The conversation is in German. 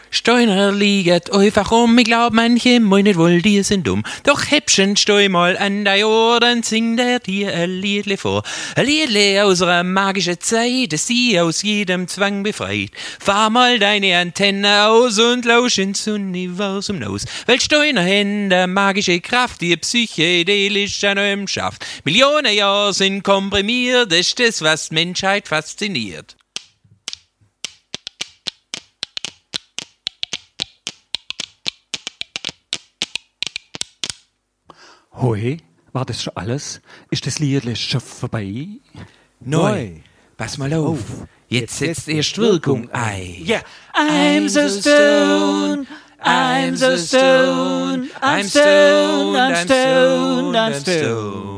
Steiner liegt einfach ich glaub, manche meinen wohl, die sind dumm. Doch Häppchen, steu mal an der Ohr, dann singt er dir ein Liedle vor. Ein Liedle aus einer magischen Zeit, das sie aus jedem Zwang befreit. Fahr mal deine Antenne aus und lausch ins Universum aus. Weil Steiner Hände magische Kraft, die psychedelisch an einem schafft. Millionen Jahre sind komprimiert, das ist das, was Menschheit fasziniert. Hoi, war das schon alles? Ist das Liedle schon vorbei? Neu, pass mal auf, jetzt setzt erst Wirkung ein. Yeah. I'm so stoned, I'm so stoned, I'm stoned, I'm stoned, I'm stoned.